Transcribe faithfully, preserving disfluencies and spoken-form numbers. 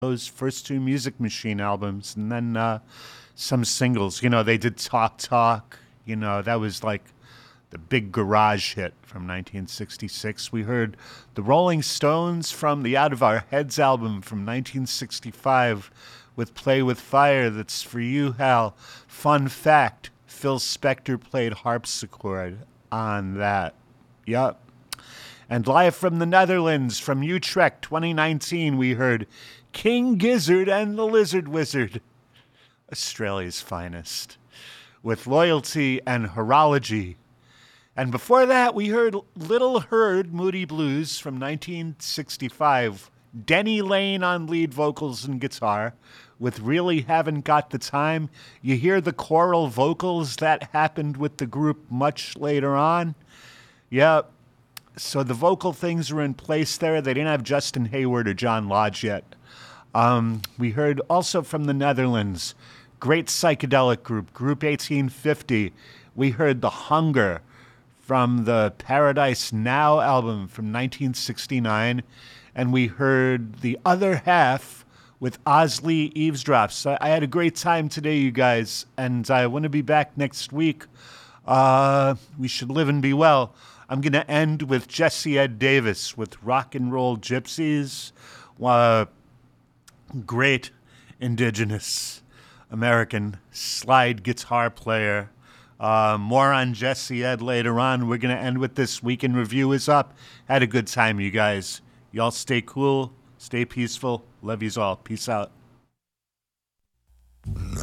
those first two Music Machine albums, and then uh, some singles. You know, they did Talk Talk. You know, that was like the big garage hit from nineteen sixty-six. We heard the Rolling Stones from the Out of Our Heads album from nineteen sixty-five with Play with Fire. That's for you, Hal. Fun fact, Phil Spector played harpsichord on that. Yup. And live from the Netherlands, from Utrecht twenty nineteen, we heard King Gizzard and the Lizard Wizard, Australia's finest, with Loyalty and Horology. And before that, we heard Little Herd Moody Blues from nineteen sixty-five. Denny Lane on lead vocals and guitar with Really Haven't Got the Time. You hear the choral vocals that happened with the group much later on. Yeah, so the vocal things were in place there. They didn't have Justin Hayward or John Lodge yet. Um, we heard also from the Netherlands, great psychedelic group, Group eighteen fifty. We heard The Hunger from the Paradise Now album from nineteen sixty-nine. And we heard The Other Half with Osley Eavesdrops. So I had a great time today, you guys, and I want to be back next week. Uh, we should live and be well. I'm going to end with Jesse Ed Davis with Rock and Roll Gypsies. Uh, great indigenous American slide guitar player. Uh, more on Jesse Ed later on. We're going to end with this Week in Review is up. Had a good time, you guys. Y'all stay cool, stay peaceful. Love yous all. Peace out.